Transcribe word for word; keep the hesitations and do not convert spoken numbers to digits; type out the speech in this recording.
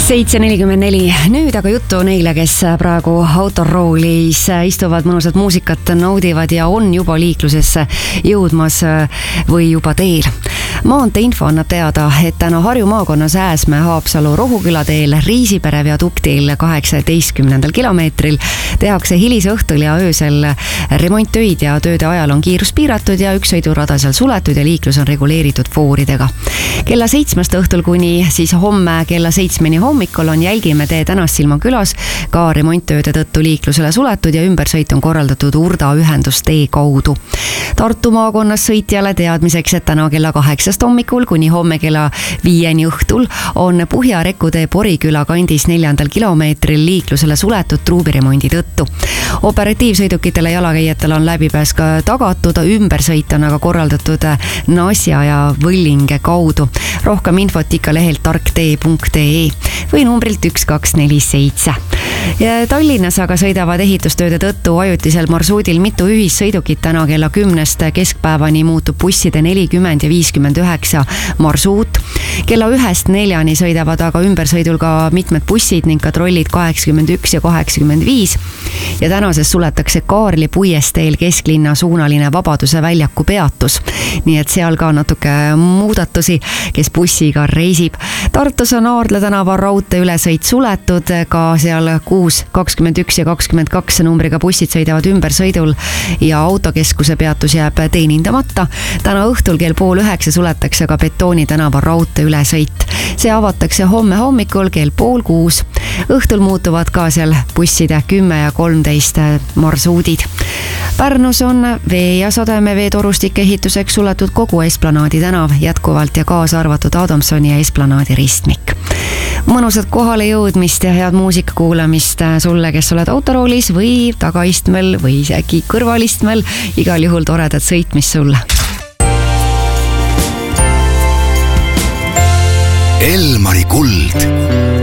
seitse nelikümmend neli. Nüüd aga juttu neile, kes praegu autoroolis istuvad, mõnusat muusikat naudivad ja on juba liiklusesse jõudmas või juba teel. Maanteeinfo annab teada, et täna Harju maakonnas Ääsmäe Haapsalu Rohuküla teel Riisipere viaduktil kaheksateistkümnendal kilomeetril tehakse hilisõhtul ja öösel remonttöid ja tööde ajal on kiirus piiratud ja üks sõidurada seal suletud ja liiklus on reguleeritud fooridega. Kella seitsmest õhtul kuni siis homme kella seitsmeni hommikul on Jälgimäe tee Tänassilma külas ka remonttööde tõttu liiklusele suletud ja ümbersõit on korraldatud Urda ühendustee kaudu. Tartu maakonnas sõitjale teadmiseks, et täna kella kaheksast hommikul kuni homme kella viieni õhtul on Puhja-Reku tee Poriküla kandis neljandal kilomeetril liiklusele suletud truubiremondi tõttu. Operatiivsõidukitele jalakäijatele on läbipääs ka tagatud, ümbersõit on aga korraldatud Nasja ja Võllinge kaudu. Rohkem infot ikka lehelt tarktee punkt ee või numbrilt üks kaks neli seitse. Ja Tallinnas aga sõidavad ehitustööde tõttu ajutisel marsuudil mitu ühissõidukit. Täna kella kümnest keskpäevani muutub busside nelikümmend ja viiskümmend üheksa marsuut. Kella ühest neljani sõidavad aga ümbersõidul ka mitmed bussid ning ka trollid kaheksakümmend üks ja kaheksakümmend viis. Ja tänases suletakse Kaarli puiesteel kesklinna suunaline Vabaduse väljaku peatus. Nii et seal ka natuke muudatusi, kes bussiga reisib. Tartus on Aardla tänava raudtee ülesõit suletud, ka seal kuus, kakskümmend üks ja kakskümmend kaks numbriga bussid sõidavad ümbersõidul ja autokeskuse peatus jääb teenindamata. Täna õhtul kell pool üheksa suletakse ka Betooni tänava raudtee ülesõit. See avatakse homme hommikul kell pool kuus. Õhtul muutuvad ka seal busside kümme ja kolmteist marsuudid. Pärnus on vee- ja sademeveetorustike ehituseks suletud kogu Esplanaadi tänav jätkuvalt ja kaasa arvatud Adamsoni ja Esplanaadi ristmik. Mõnusat kohale jõudmist ja head muusika kuulamist sulle, kes oled autoroolis või tagaistmel või isegi kõrvalistmel. Igal juhul toredat sõitmist sulle. Elmari kuld.